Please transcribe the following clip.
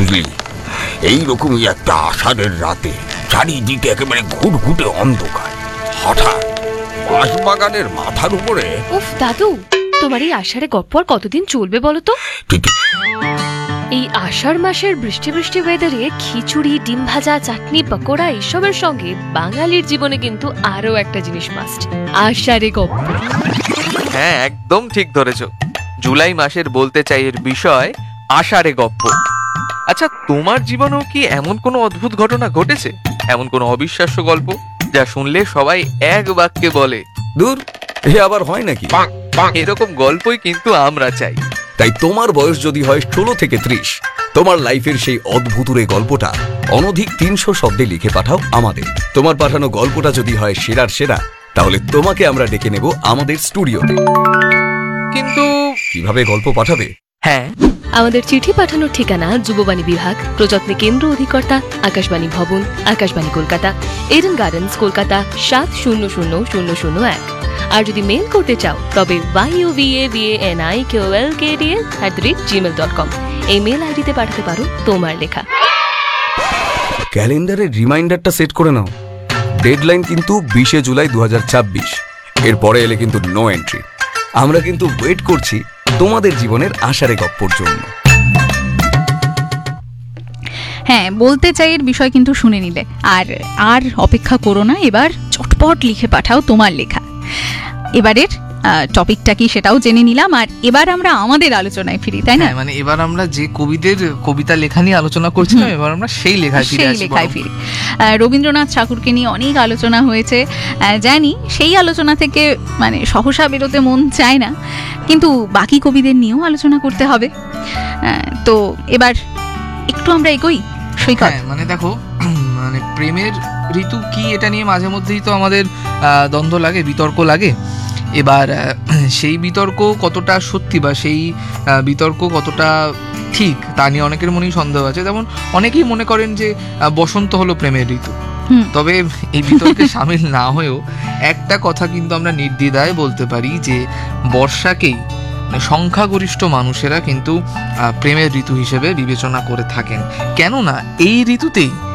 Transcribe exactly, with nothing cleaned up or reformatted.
বুঝলি, এইরকমই একটা আষাঢ়ের রাতে চারিদিকে একেবারে ঘুটঘুটে অন্ধকার, হঠাৎ বাঁশবাগানের মাথার উপরে। উফ দাদু, তোমার এই আষাঢ়ে গপ্প আর কতদিন চলবে বলো তো? এই আষাঢ় মাসের বৃষ্টি বৃষ্টি ওয়েদারে খিচুড়ি, ডিম ভাজা, চাটনি, পকোড়া এসবের সঙ্গে বাঙালির জীবনে কিন্তু আরো একটা জিনিস মাস্ট, আষাঢ়ে গপ্প। হ্যাঁ, একদম ঠিক ধরেছ। জুলাই মাসের বলতে চাই এর বিষয় আষাঢ়ে গপ্প। আচ্ছা, তোমার জীবনেও কি এমন কোনো অদ্ভুত ঘটনা ঘটেছে? এমন কোনো অবিশ্বাস্য গল্প যা শুনলে সবাই এক বাক্যে বলে দূর, এ আবার হয় নাকি? এরকম গল্পই কিন্তু আমরা চাই। তাই তোমার বয়স যদি হয় ষোলো থেকে ত্রিশ, তোমার লাইফের সেই অদ্ভুতুরে গল্পটা অনধিক তিনশো শব্দে লিখে পাঠাও আমাদের। তোমার পাঠানো গল্পটা যদি হয় সেরার সেরা, তাহলে তোমাকে আমরা ডেকে নেব আমাদের স্টুডিওতে। কিন্তু কিভাবে গল্প পাঠাবে? হ্যাঁ, আমাদের চিঠি পাঠানোর ঠিকানা যুববাণী বিভাগ, প্রযত্নে কেন্দ্র অধিকর্তা, আকাশবাণী ভবন, আকাশবাণী কলকাতা, এডেন গার্ডেন্স, কলকাতা সাত শূন্য শূন্য শূন্য শূন্য এক। আর যদি মেল করতে চাও তবে ওয়াইউভিএভিএনআইকিউএলকেডিএস at the rate Gmail dot com এই মেল আইডিতে পাঠাতে পারো তোমার লেখা। ক্যালেন্ডারের রিমাইন্ডারটা সেট করে নাও। ডেডলাইন কিন্তু বিশে জুলাই দু হাজার ছাব্বিশ। এরপরে এলে কিন্তু নো এন্ট্রি। আমরা কিন্তু ওয়েট করছি তোমাদের জীবনের আষাঢ়ে গপ্পর জন্য। হ্যাঁ, বলতে চাই এর বিষয় কিন্তু শুনে নিলে, আর আর অপেক্ষা করো না, এবার চটপট লিখে পাঠাও তোমার লেখা। এবারের টপিকটা কি সেটাও জেনে নিলাম, আর এবার আমরা আমাদের আলোচনায় ফিরি, তাই না? মানে এবার আমরা যে কবিদের কবিতা লেখা নিয়ে আলোচনা করছিলাম, এবার আমরা সেই লেখায় ফিরে আসি। সেই লেখায় ফিরি। রবীন্দ্রনাথ ঠাকুরকে নিয়ে অনেক আলোচনা হয়েছে, জানি সেই আলোচনা থেকে মানে সহসা বেরোতে মন চায় না, কিন্তু বাকি কবিদের নিয়েও আলোচনা করতে হবে। তো এবার একটু আমরা এগোই সৈকত। মানে দেখো, মানে প্রেমের ঋতু কি এটা নিয়ে মাঝে মধ্যেই তো আমাদের দ্বন্দ্ব লাগে, বিতর্ক লাগে। এবার সেই বিতর্ক কতটা সত্যি বা সেই বিতর্ক কতটা ঠিক তা নিয়ে অনেকের মনেই সন্দেহ আছে। যেমন অনেকেই মনে করেন যে বসন্ত হলো প্রেমের ঋতু। তবে এই বিতর্কে সামিল না হয়েও একটা কথা কিন্তু আমরা নির্দ্বিধায় বলতে পারি যে বর্ষাকেই সংখ্যাগরিষ্ঠ মানুষেরা কিন্তু প্রেমের ঋতু হিসেবে বিবেচনা করে থাকেন। কেননা এই ঋতুতেই